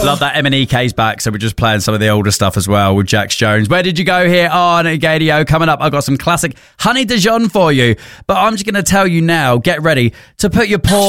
Love that. M&EK's back, so we're just playing some of the older stuff as well with Jax Jones. Where did you go here on Gadio? Coming up, I've got some classic Honey Dijon for you, but I'm just going to tell you now, get ready to put your paws